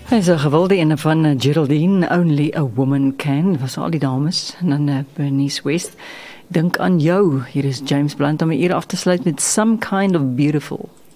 Hy is 'n gewilde ene van Geraldine, Only a Woman Can, was al die dames, en dan Bernice West. Dink aan jou, hier is James Blunt om 'n uur af te sluit met Some Kind of Beautiful.